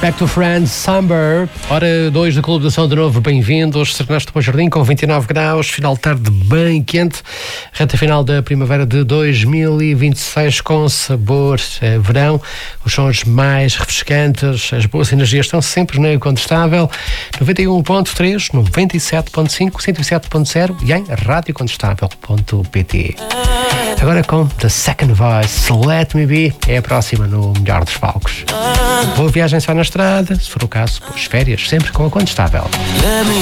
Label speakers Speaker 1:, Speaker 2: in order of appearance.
Speaker 1: Back to Friends, Summer. Hora 2 do Clube da Som de novo, bem-vindos. Ernesto Bom Jardim com 29 graus, final de tarde bem quente. Reta final da primavera de 2026 com sabor verão. Os sons mais refrescantes, as boas energias estão sempre no Incontestável. 91.3, 97.5, 107.0 e em radiocontestável.pt. Agora com The Second Voice, Let Me Be, é a próxima no Melhor dos Palcos. Boa viagem só na estrada, se for o caso, boas férias, sempre com a Contestável.